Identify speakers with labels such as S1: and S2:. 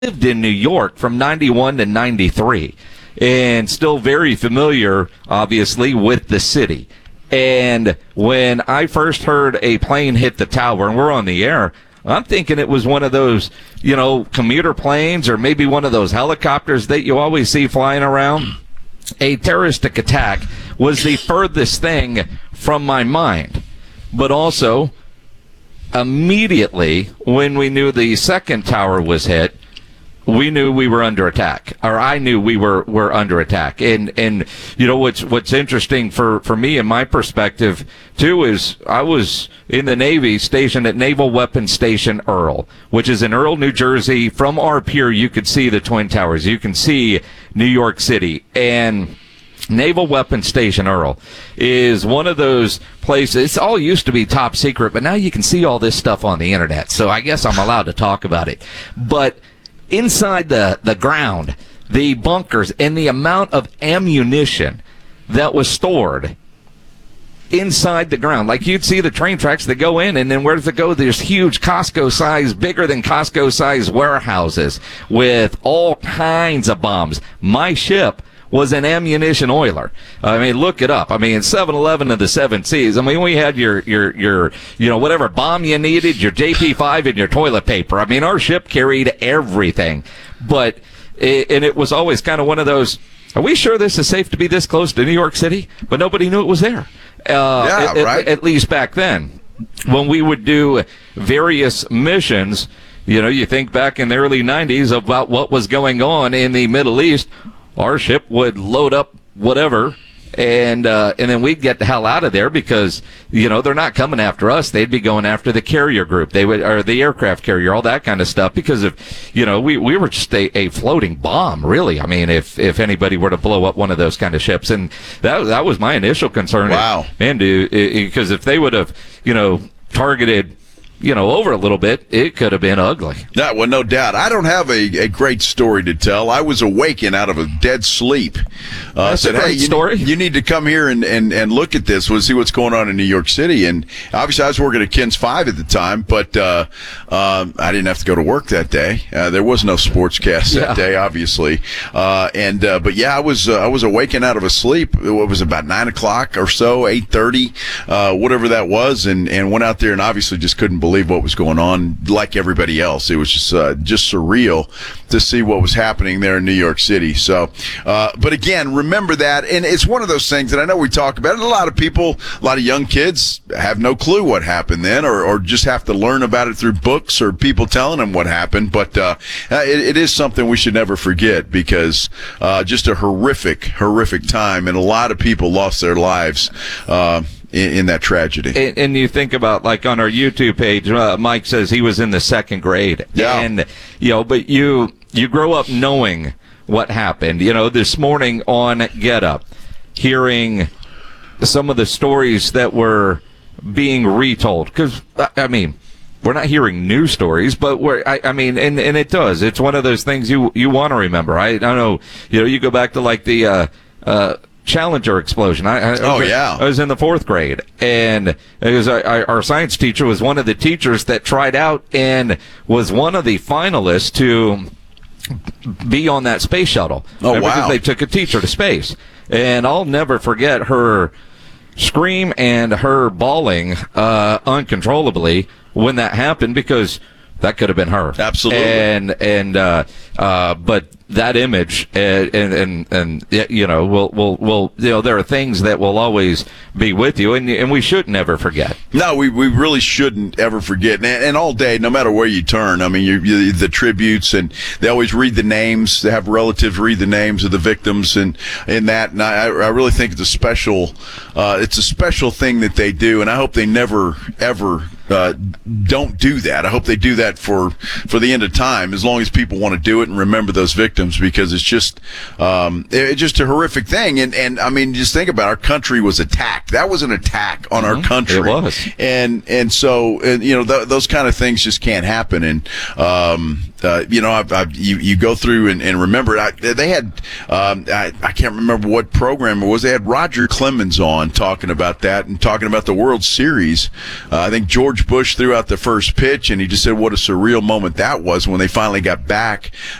S1: lived in New York from 91 to 93 and still very familiar, obviously, with the city. And when I first heard a plane hit the tower, and we're on the air, I'm thinking it was one of those, commuter planes or maybe one of those helicopters that you always see flying around. A terroristic attack was the furthest thing from my mind. But also, immediately when we knew the second tower was hit, we knew we were under attack, or I knew we were under attack. And what's interesting for me and my perspective too is I was in the Navy stationed at Naval Weapons Station Earl, which is in Earl, New Jersey. From our pier, you could see the Twin Towers. You can see New York City. And Naval Weapons Station Earl is one of those places. It's all used to be top secret, but now you can see all this stuff on the internet. So I guess I'm allowed to talk about it. But inside the ground, the bunkers, and the amount of ammunition that was stored inside the ground. Like you'd see the train tracks that go in, and then where does it go? There's huge Costco-size, bigger than Costco-size warehouses with all kinds of bombs. My ship was an ammunition oiler. I mean, look it up. I mean, 7-Eleven of the 7 Seas. I mean, we had your whatever bomb you needed, your JP5 and your toilet paper. I mean, our ship carried everything. But, and it was always kind of one of those, are we sure this is safe to be this close to New York City? But nobody knew it was there.
S2: Right.
S1: At least back then. When we would do various missions, you think back in the early 90s about what was going on in the Middle East, our ship would load up whatever, and then we'd get the hell out of there because, they're not coming after us. They'd be going after the carrier group. They would, or the aircraft carrier, all that kind of stuff, because of, we were just a floating bomb, really. I mean, if anybody were to blow up one of those kind of ships. And that was my initial concern.
S2: Wow.
S1: Because if they would have, targeted, over a little bit, it could have been ugly.
S2: Yeah, well, no doubt. I don't have a great story to tell. I was awakened out of a dead sleep.
S1: That's a great story.
S2: You need to come here and look at this. We'll see what's going on in New York City. And obviously, I was working at KENS 5 at the time, but I didn't have to go to work that day. There was no sportscast that day, obviously. But yeah, I was awakened out of a sleep. It was about 9 o'clock or so, 8:30, whatever that was, and went out there and obviously just couldn't believe what was going on. Like everybody else, it was just surreal to see what was happening there in New York City. So, but again, remember that, and it's one of those things that I know we talk about, and a lot of people, a lot of young kids have no clue what happened then, or just have to learn about it through books or people telling them what happened. But it is something we should never forget, because just a horrific time, and a lot of people lost their lives in that tragedy. And
S1: you think about, like, on our YouTube page, Mike says he was in the second grade.
S2: Yeah.
S1: And, but you grow up knowing what happened. This morning on Get Up, hearing some of the stories that were being retold. Because, I mean, we're not hearing new stories, but and it does. It's one of those things you want to remember. I don't know, you go back to, like, the, Challenger explosion. I was in the 4th grade, and it was our science teacher was one of the teachers that tried out and was one of the finalists to be on that space shuttle.
S2: Oh, wow.
S1: Because they took a teacher to space. And I'll never forget her scream and her bawling uncontrollably when that happened, because that could have been her.
S2: Absolutely.
S1: But that image, will there are things that will always be with you, and we should never forget.
S2: No, we really shouldn't ever forget. And all day, no matter where you turn, I mean, the tributes, and they always read the names. They have relatives read the names of the victims, and that. And I really think it's a special thing that they do, and I hope they never ever don't do that. I hope they do that for the end of time, as long as people want to do it and remember those victims, because it's just a horrific thing. And I mean, just think about it. Our country was attacked. That was an attack on our country.
S1: It was.
S2: And so those kind of things just can't happen. And you go through and remember it. They had I can't remember what program it was. They had Roger Clemens on talking about that, and talking about the World Series. I think George George Bush threw out the first pitch, and he just said what a surreal moment that was when they finally got back